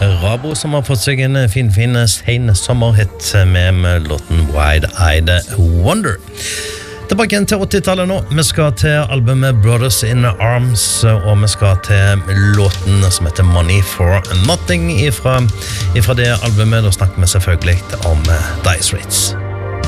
Rabo som har fått seg en fin sen sommerhit med låten Wide-Eyed Wonder. Tilbake igjen til 80-tallet nå. Vi skal til albumet Brothers in Arms, og vi skal til låten som heter Money for Nothing ifra det albumet. Da snakker vi selvfølgelig om Dire Straits.